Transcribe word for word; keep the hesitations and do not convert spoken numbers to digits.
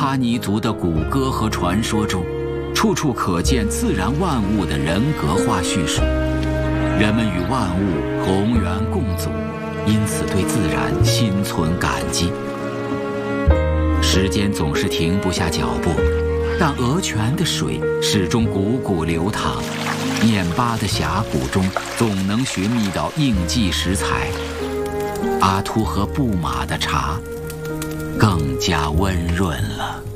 哈尼族的古歌和传说中，处处可见自然万物的人格化叙述。人们与万物同源共祖，因此对自然心存感激。时间总是停不下脚步，但鹅泉的水始终汩汩流淌，念巴的峡谷中总能寻觅到应季食材。阿秃和布玛的茶更加温润了。